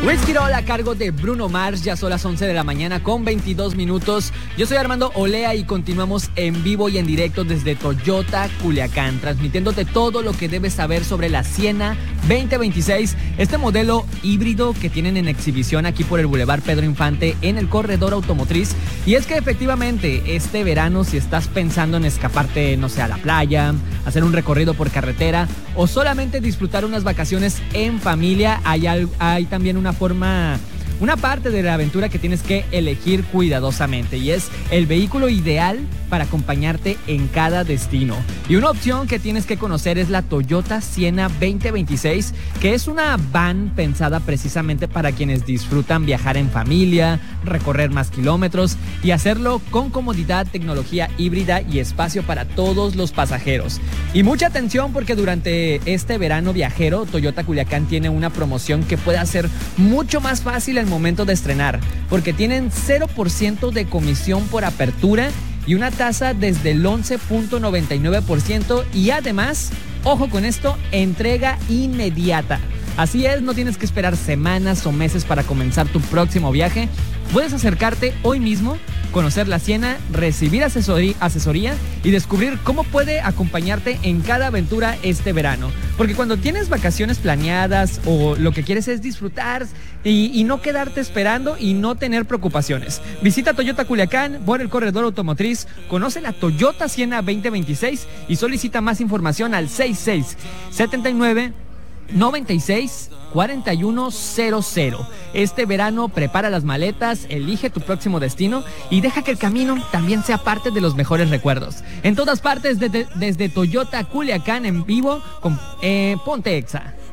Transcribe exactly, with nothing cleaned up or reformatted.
Whiskey Roll a cargo de Bruno Mars. Ya son las once de la mañana con veintidós minutos. Yo soy Armando Olea y continuamos en vivo y en directo desde Toyota Culiacán, transmitiéndote todo lo que debes saber sobre la Siena veinte veintiséis, este modelo híbrido que tienen en exhibición aquí por el Boulevard Pedro Infante en el corredor automotriz. Y es que efectivamente este verano, si estás pensando en escaparte, no sé, a la playa, hacer un recorrido por carretera o solamente disfrutar unas vacaciones en familia, hay, al- hay también una forma, una parte de la aventura que tienes que elegir cuidadosamente, y es el vehículo ideal para acompañarte en cada destino. Y una opción que tienes que conocer es la Toyota Siena veinte veintiséis, que es una van pensada precisamente para quienes disfrutan viajar en familia, recorrer más kilómetros y hacerlo con comodidad, tecnología híbrida y espacio para todos los pasajeros. Y mucha atención, porque durante este verano viajero, Toyota Culiacán tiene una promoción que puede hacer mucho más fácil el momento de estrenar, porque tienen cero por ciento de comisión por apertura y una tasa desde el once punto noventa y nueve por ciento, y además, ojo con esto, entrega inmediata. Así es, no tienes que esperar semanas o meses para comenzar tu próximo viaje. Puedes acercarte hoy mismo, conocer la Siena, recibir asesoría, asesoría y descubrir cómo puede acompañarte en cada aventura este verano. Porque cuando tienes vacaciones planeadas o lo que quieres es disfrutar y, y no quedarte esperando y no tener preocupaciones, visita Toyota Culiacán por el corredor automotriz, conoce la Toyota Siena veinte veintiséis y solicita más información al sesenta y seis, setenta y nueve, noventa y seis, cuarenta y uno cero cero. Este verano prepara las maletas, elige tu próximo destino y deja que el camino también sea parte de los mejores recuerdos. En todas partes, desde, desde Toyota Culiacán en vivo con eh, Ponte Exa.